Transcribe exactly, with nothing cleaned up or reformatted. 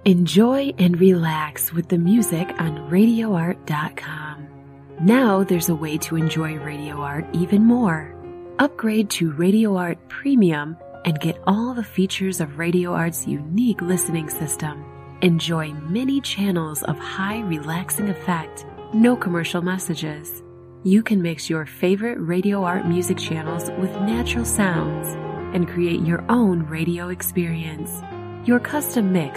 Enjoy and relax with the music on radio art dot com. Now there's a way to enjoy Radio Art even more. Upgrade to Radio Art Premium and get all the features of Radio Art's unique listening system. Enjoy many channels of high relaxing effect, no commercial messages. You can mix your favorite Radio Art music channels with natural sounds and create your own radio experience. Your custom mix